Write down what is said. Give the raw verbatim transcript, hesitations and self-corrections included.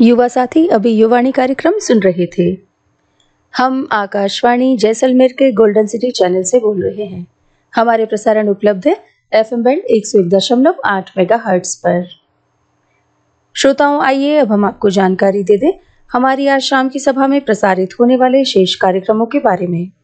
युवा साथी अभी युवाणी कार्यक्रम सुन रहे थे। हम आकाशवाणी जैसलमेर के गोल्डन सिटी चैनल से बोल रहे हैं। हमारे प्रसारण उपलब्ध है एफएम बैंड एक सौ एक दशमलव आठ मेगाहर्ट्ज पर। श्रोताओं, आइए अब हम आपको जानकारी दे दें हमारी आज शाम की सभा में प्रसारित होने वाले शेष कार्यक्रमों के बारे में।